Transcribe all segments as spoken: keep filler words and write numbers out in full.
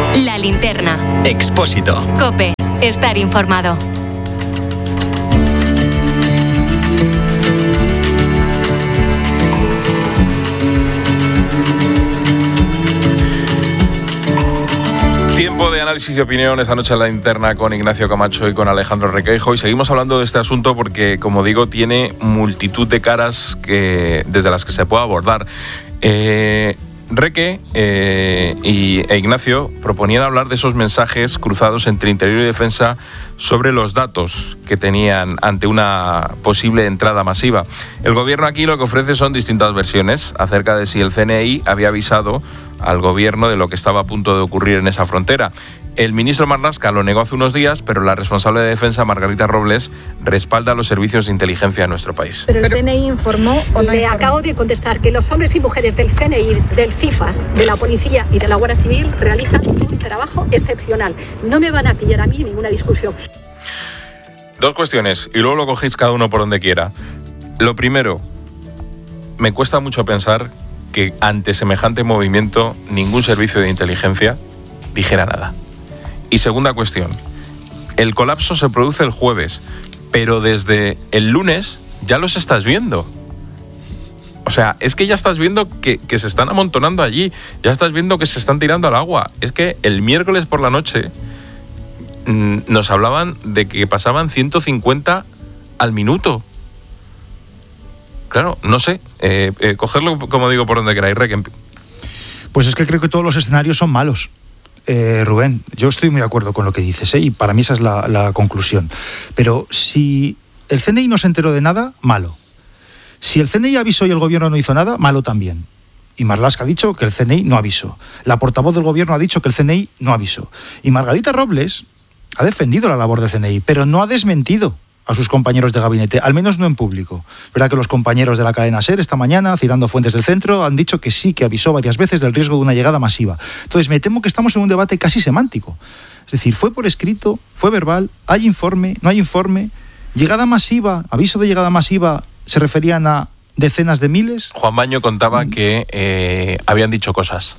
La Linterna. Expósito. COPE. Estar informado. Tiempo de análisis y opinión esta noche en La Linterna con Ignacio Camacho y con Alejandro Requeijo, y seguimos hablando de este asunto porque, como digo, tiene multitud de caras que desde las que se puede abordar. Eh, Reque eh, y, e Ignacio proponían hablar de esos mensajes cruzados entre Interior y Defensa sobre los datos que tenían ante una posible entrada masiva. El gobierno aquí lo que ofrece son distintas versiones acerca de si el C N I había avisado al gobierno de lo que estaba a punto de ocurrir en esa frontera. El ministro Marlaska lo negó hace unos días, pero la responsable de Defensa, Margarita Robles, respalda los servicios de inteligencia de nuestro país. Pero el C N I informó o no. Le acabo de contestar que los hombres y mujeres del C N I, del CIFAS, de la Policía y de la Guardia Civil realizan un trabajo excepcional. No me van a pillar a mí en ninguna discusión. Dos cuestiones, y luego lo cogéis cada uno por donde quiera. Lo primero, me cuesta mucho pensar que ante semejante movimiento ningún servicio de inteligencia dijera nada. Y segunda cuestión, el colapso se produce el jueves, pero desde el lunes ya los estás viendo. O sea, es que ya estás viendo que, que se están amontonando allí, ya estás viendo que se están tirando al agua. Es que el miércoles por la noche mmm, nos hablaban de que pasaban ciento cincuenta al minuto. Claro, no sé, eh, eh, cogerlo, como digo, por donde queráis. Pues es que creo que todos los escenarios son malos. Eh, Rubén, yo estoy muy de acuerdo con lo que dices, ¿eh? Y para mí esa es la, la conclusión. Pero si el C N I no se enteró de nada, malo. Si el C N I avisó y el gobierno no hizo nada, malo también. Y Marlaska ha dicho que el C N I no avisó. La portavoz del gobierno ha dicho que el C N I no avisó. Y Margarita Robles ha defendido la labor del C N I, pero no ha desmentido a sus compañeros de gabinete, al menos no en público. Verá que los compañeros de la cadena SER esta mañana, citando fuentes del centro, han dicho que sí, que avisó varias veces del riesgo de una llegada masiva. Entonces me temo que estamos en un debate casi semántico. Es decir, fue por escrito, fue verbal, hay informe, no hay informe, llegada masiva, aviso de llegada masiva, ¿se referían a decenas de miles? Juan Baño contaba mm. que eh, habían dicho cosas.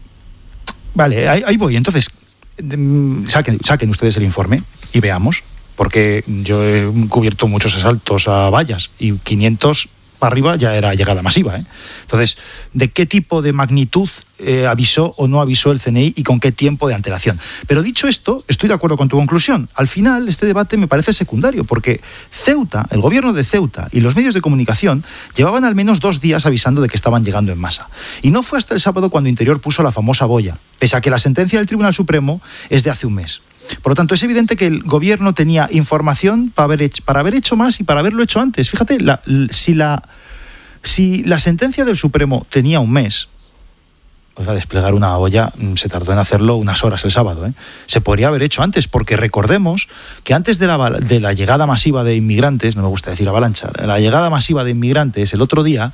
Vale, ahí, ahí voy. Entonces, saquen, saquen ustedes el informe y veamos. Porque yo he cubierto muchos asaltos a vallas y quinientos para arriba ya era llegada masiva, ¿eh? Entonces, ¿de qué tipo de magnitud eh, avisó o no avisó el C N I y con qué tiempo de antelación? Pero dicho esto, estoy de acuerdo con tu conclusión. Al final, este debate me parece secundario, porque Ceuta, el gobierno de Ceuta y los medios de comunicación llevaban al menos dos días avisando de que estaban llegando en masa. Y no fue hasta el sábado cuando Interior puso la famosa boya, pese a que la sentencia del Tribunal Supremo es de hace un mes. Por lo tanto, es evidente que el gobierno tenía información para haber hecho, para haber hecho más y para haberlo hecho antes. Fíjate, la, si, la, si la sentencia del Supremo tenía un mes, pues a desplegar una olla se tardó en hacerlo unas horas el sábado, ¿eh? Se podría haber hecho antes, porque recordemos que antes de la, de la llegada masiva de inmigrantes, no me gusta decir avalancha, la llegada masiva de inmigrantes el otro día,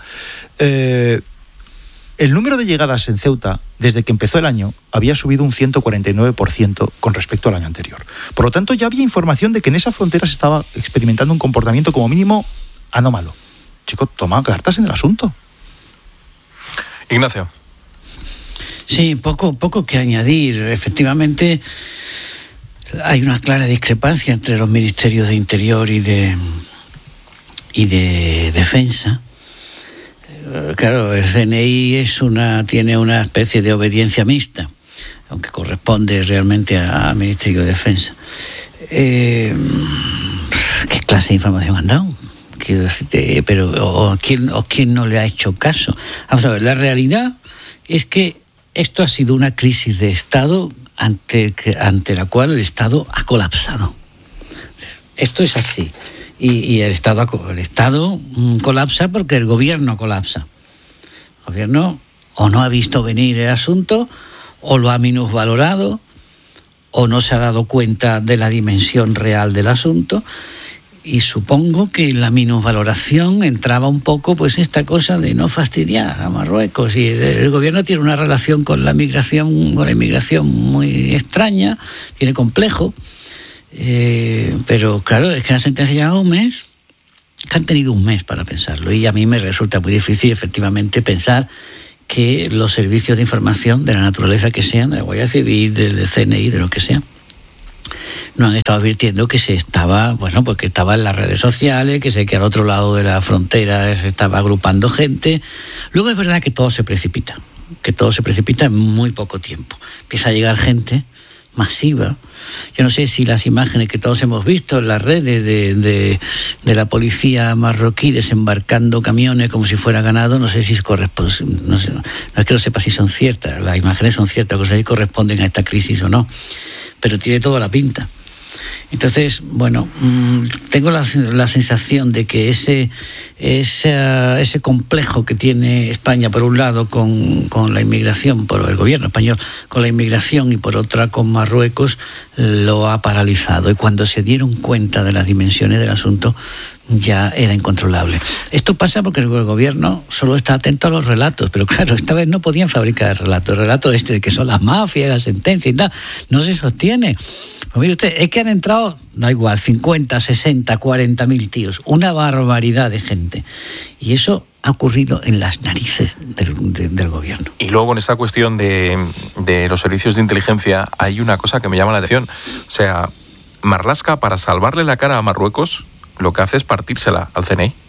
eh, el número de llegadas en Ceuta, desde que empezó el año, había subido un ciento cuarenta y nueve por ciento con respecto al año anterior. Por lo tanto, ya había información de que en esa frontera se estaba experimentando un comportamiento como mínimo anómalo. Chico, toma cartas en el asunto. Ignacio. Sí, poco, poco que añadir. Efectivamente, hay una clara discrepancia entre los ministerios de Interior y de, y de Defensa. Claro, el C N I es una, tiene una especie de obediencia mixta, aunque corresponde realmente al Ministerio de Defensa. Eh, ¿Qué clase de información han dado? Quiero decirte, pero o quién, o quién no le ha hecho caso. Vamos a ver, la realidad es que esto ha sido una crisis de Estado ante, ante la cual el Estado ha colapsado. Esto es así. Y, y el Estado, el Estado colapsa porque el gobierno colapsa. El gobierno o no ha visto venir el asunto, o lo ha minusvalorado, o no se ha dado cuenta de la dimensión real del asunto. Y supongo que en la minusvaloración entraba un poco pues esta cosa de no fastidiar a Marruecos. Y el gobierno tiene una relación con la migración, con la inmigración muy extraña, tiene complejo. Eh, pero claro, es que la sentencia lleva un mes, que han tenido un mes para pensarlo, y a mí me resulta muy difícil efectivamente pensar que los servicios de información de la naturaleza que sean, de la Guardia Civil, del C N I, de lo que sea, nos han estado advirtiendo que se estaba, bueno, porque estaba en las redes sociales, que sé que al otro lado de la frontera se estaba agrupando gente. Luego es verdad que todo se precipita, que todo se precipita en muy poco tiempo. Empieza a llegar gente masiva. Yo no sé si las imágenes que todos hemos visto en las redes de, de, de la policía marroquí desembarcando camiones como si fuera ganado, no sé si corresponde, no sé, no es que no sepa si son ciertas, las imágenes son ciertas, no sé si corresponden a esta crisis o no, pero tiene toda la pinta. Entonces, bueno, tengo la, la sensación de que ese, ese, ese complejo que tiene España, por un lado, con, con la inmigración, por el gobierno español, con la inmigración, y por otra con Marruecos, lo ha paralizado. Y cuando se dieron cuenta de las dimensiones del asunto, ya era incontrolable. Esto pasa porque el gobierno solo está atento a los relatos, pero claro, esta vez no podían fabricar el relato. El relato este de que son las mafias, la sentencia y tal, no se sostiene. Pues mire usted, es que han entrado, da igual, cincuenta, sesenta, cuarenta mil tíos, una barbaridad de gente. Y eso ha ocurrido en las narices del, de, del gobierno. Y luego con esta cuestión de, de los servicios de inteligencia hay una cosa que me llama la atención. O sea, Marlaska, para salvarle la cara a Marruecos, lo que hace es partírsela al C N I.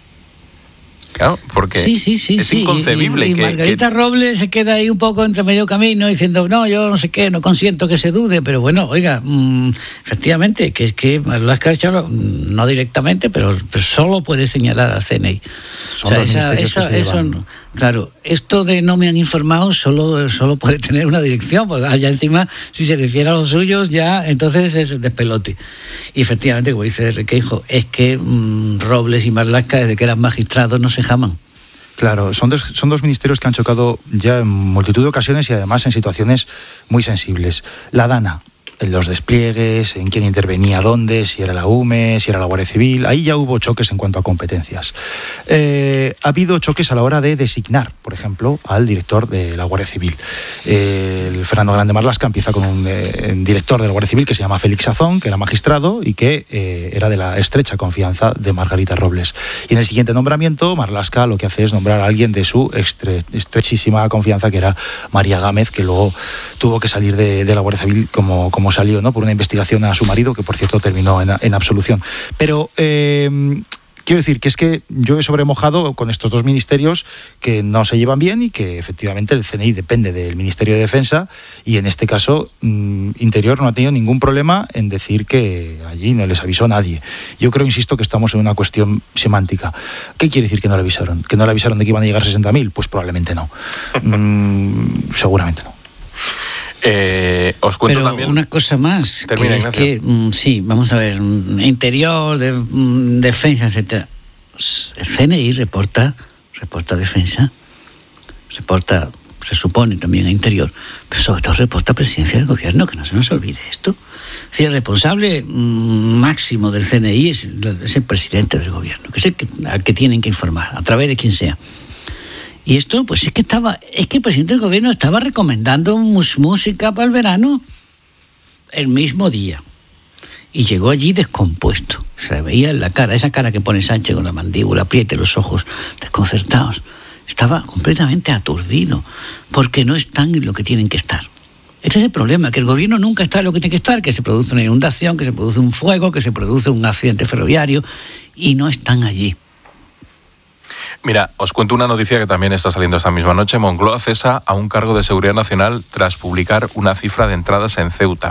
Claro, porque sí, sí, sí, es sí. inconcebible y, y, y que... Margarita que... Robles se queda ahí un poco entre medio camino diciendo, no, yo no sé qué, no consiento que se dude, pero bueno, oiga, mmm, efectivamente, que es que Marlaska no directamente, pero, pero solo puede señalar al C N I. Son o sea, esa, esa, eso, no. Claro, esto de no me han informado solo, solo puede tener una dirección, porque allá encima, si se refiere a los suyos, ya entonces es un despelote. Y efectivamente, como dice Requeijo, es que mmm, Robles y Marlaska, desde que eran magistrados, no se jaman. Claro, son dos, son dos ministerios que han chocado ya en multitud de ocasiones y además en situaciones muy sensibles. La DANA, en los despliegues, en quién intervenía dónde, si era la U M E, si era la Guardia Civil, ahí ya hubo choques en cuanto a competencias. Eh, ha habido choques a la hora de designar, por ejemplo, al director de la Guardia Civil. Eh, el Fernando Grande Marlaska empieza con un, eh, un director de la Guardia Civil que se llama Félix Sazón, que era magistrado y que eh, era de la estrecha confianza de Margarita Robles. Y en el siguiente nombramiento, Marlaska lo que hace es nombrar a alguien de su estre, estrechísima confianza, que era María Gámez, que luego tuvo que salir de, de la Guardia Civil como, como salió, ¿no?, por una investigación a su marido, que por cierto terminó en, en absolución. Pero eh, quiero decir que es que yo he sobremojado con estos dos ministerios que no se llevan bien y que efectivamente el C N I depende del Ministerio de Defensa y en este caso mmm, Interior no ha tenido ningún problema en decir que allí no les avisó nadie. Yo creo, insisto, que estamos en una cuestión semántica. ¿Qué quiere decir que no le avisaron? ¿Que no le avisaron de que iban a llegar sesenta mil? Pues probablemente no. Mm, seguramente no. Eh, os cuento Pero también una cosa más. Termina, que es Ignacio. que, mm, sí, vamos a ver, mm, interior, de, mm, defensa, etcétera. El C N I reporta, reporta defensa, reporta, se supone también a interior, pero sobre todo reporta presidencia del gobierno, que no se nos olvide esto. Es decir, el responsable mm, máximo del C N I es, es el presidente del gobierno, que es el que, al que tienen que informar, a través de quien sea. Y esto, pues es que estaba, es que el presidente del gobierno estaba recomendando mus, música para el verano el mismo día. Y llegó allí descompuesto. Se le veía en la cara, esa cara que pone Sánchez con la mandíbula, apriete los ojos desconcertados. Estaba completamente aturdido, porque no están en lo que tienen que estar. Este es el problema, que el gobierno nunca está en lo que tiene que estar, que se produce una inundación, que se produce un fuego, que se produce un accidente ferroviario, y no están allí. Mira, os cuento una noticia que también está saliendo esta misma noche. Moncloa cesa a un cargo de seguridad nacional tras publicar una cifra de entradas en Ceuta.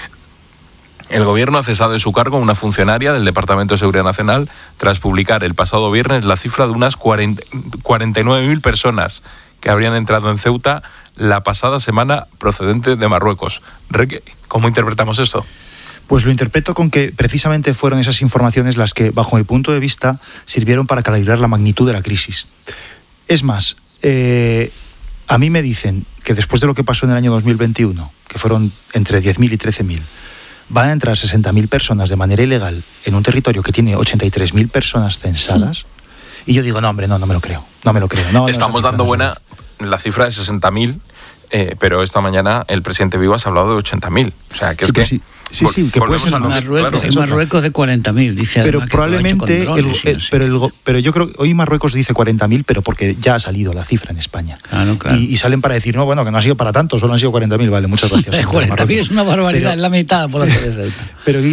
El gobierno ha cesado de su cargo a una funcionaria del Departamento de Seguridad Nacional tras publicar el pasado viernes la cifra de unas cuarenta, cuarenta y nueve mil personas que habrían entrado en Ceuta la pasada semana procedente de Marruecos. ¿Cómo interpretamos esto? Pues lo interpreto con que precisamente fueron esas informaciones las que, bajo mi punto de vista, sirvieron para calibrar la magnitud de la crisis. Es más, eh, a mí me dicen que después de lo que pasó en el año dos mil veintiuno, que fueron entre diez mil y trece mil, van a entrar sesenta mil personas de manera ilegal en un territorio que tiene ochenta y tres mil personas censadas. Sí. Y yo digo, no, hombre, no, no me lo creo. No me lo creo. No, Estamos no, dando buena la cifra de sesenta mil. Eh, pero esta mañana el presidente Vivas ha hablado de ochenta mil. O sea, que Sí, es que... sí. Sí, sí, que puede ser volvemos a lo En que- Marruecos, claro, en Marruecos de cuarenta mil, dice pero además que lo ha hecho con probablemente el, drones y el- no sé pero, el qué. go- pero yo creo que hoy Marruecos dice cuarenta mil, pero porque ya ha salido la cifra en España. Claro, claro. Y, y salen para decir, no, bueno, que no ha sido para tanto, solo han sido cuarenta mil. Vale, muchas gracias. cuarenta mil es una barbaridad, Pero- es la mitad por la cerveza. Pero